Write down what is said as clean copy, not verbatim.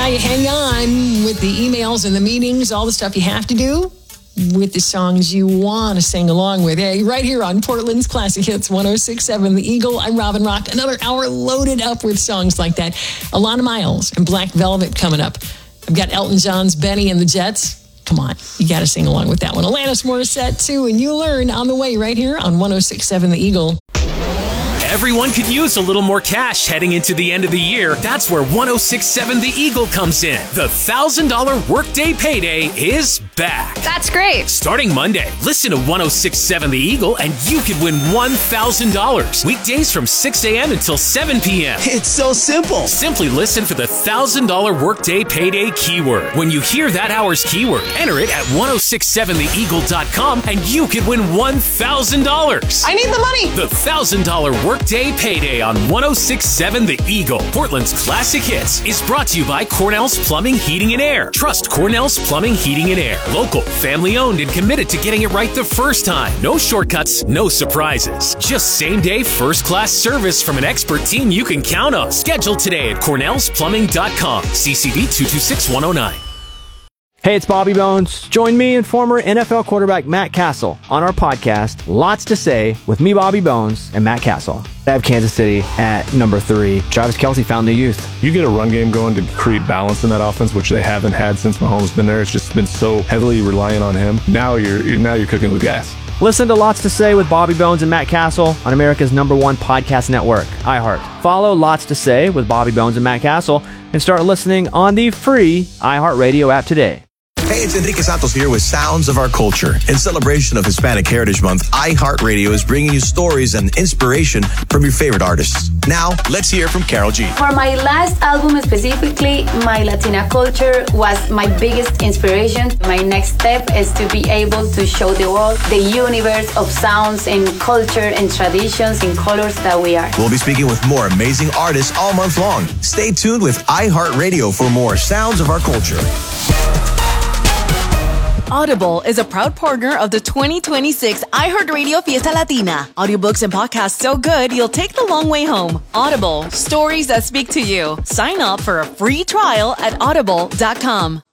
you hang on with the emails and the meetings, all the stuff you have to do with the songs you want to sing along with. Hey, right here on Portland's Classic Hits 106.7 The Eagle. I'm Robin Rock. Another hour loaded up with songs like that. Alana Miles and Black Velvet coming up. I've got Elton John's Benny and the Jets. Come on, you got to sing along with that one. Alanis Morissette, too, and you learn on the way right here on 106.7 The Eagle. Everyone could use a little more cash heading into the end of the year. That's where 106.7 The Eagle comes in. The $1,000 Workday Payday is back. That's great. Starting Monday, listen to 106.7 The Eagle and you could win $1,000. Weekdays from 6 a.m. until 7 p.m. It's so simple. Simply listen for the $1,000 Workday Payday keyword. When you hear that hour's keyword, enter it at 1067theeagle.com and you could win $1,000. I need the money. The $1,000 Workday Payday on 106.7 The Eagle. Portland's Classic Hits is brought to you by Cornell's Plumbing, Heating, and Air. Trust Cornell's Plumbing, Heating, and Air. Local, family-owned, and committed to getting it right the first time. No shortcuts, no surprises. Just same-day, first-class service from an expert team you can count on. Schedule today at cornellsplumbing.com. CCV 226109. Hey, it's Bobby Bones. Join me and former NFL quarterback Matt Castle on our podcast, Lots to Say, with me, Bobby Bones, and Matt Castle. I have Kansas City at number 3. Travis Kelce found new youth. You get a run game going to create balance in that offense, which they haven't had since Mahomes been there. It's just been so heavily reliant on him. Now you're cooking with gas. Listen to Lots to Say with Bobby Bones and Matt Castle on America's #1 podcast network, iHeart. Follow Lots to Say with Bobby Bones and Matt Castle and start listening on the free iHeartRadio app today. Hey, it's Enrique Santos here with Sounds of Our Culture. In celebration of Hispanic Heritage Month, iHeartRadio is bringing you stories and inspiration from your favorite artists. Now, let's hear from Carol G. For my last album specifically, my Latina culture was my biggest inspiration. My next step is to be able to show the world the universe of sounds and culture and traditions and colors that we are. We'll be speaking with more amazing artists all month long. Stay tuned with iHeartRadio for more Sounds of Our Culture. Audible is a proud partner of the 2026 iHeartRadio Fiesta Latina. Audiobooks and podcasts so good you'll take the long way home. Audible, stories that speak to you. Sign up for a free trial at audible.com.